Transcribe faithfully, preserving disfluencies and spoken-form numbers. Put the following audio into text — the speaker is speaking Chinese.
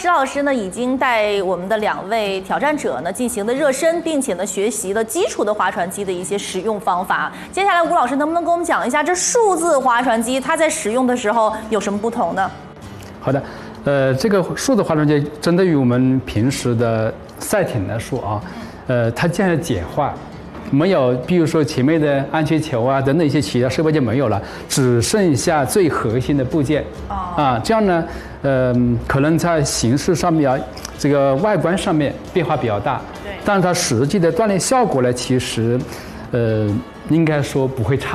石老师呢已经带我们的两位挑战者呢进行了热身，并且呢学习了基础的划船机的一些使用方法。接下来吴老师能不能跟我们讲一下这数字划船机它在使用的时候有什么不同呢？ 好的，呃，这个数字划船机针对于我们平时的赛艇来说啊，呃，它这样简化。没有，比如说前面的安全球啊等等一些其他设备就没有了，只剩下最核心的部件。啊，这样呢，呃，可能在形式上面啊，这个外观上面变化比较大，对，但是它实际的锻炼效果呢，其实，呃，应该说不会差。